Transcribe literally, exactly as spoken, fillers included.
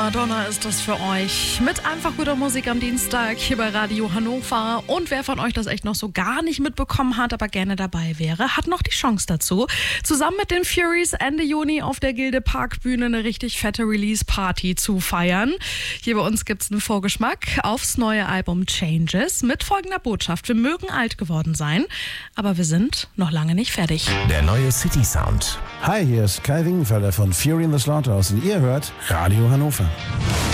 Madonna ist das für euch. Mit einfach guter Musik am Dienstag hier bei Radio Hannover. Und wer von euch das echt noch so gar nicht mitbekommen hat, aber gerne dabei wäre, hat noch die Chance dazu. Zusammen mit den Furies Ende Juni auf der Gilde Parkbühne eine richtig fette Release-Party zu feiern. Hier bei uns gibt's einen Vorgeschmack aufs neue Album Changes mit folgender Botschaft. Wir mögen alt geworden sein, aber wir sind noch lange nicht fertig. Der neue City Sound. Hi, hier ist Kai Wingenfelder von Fury in the Slaughterhouse und ihr hört Radio Hannover.